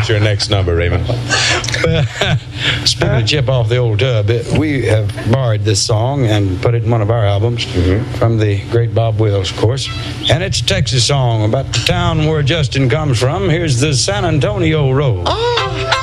What's your next number, Raymond? Speaking of Chip off the old tub, we have borrowed this song and put it in one of our albums from the great Bob Wills, of course. And it's a Texas song about the town where Justin comes from. Here's the San Antonio Road. Oh.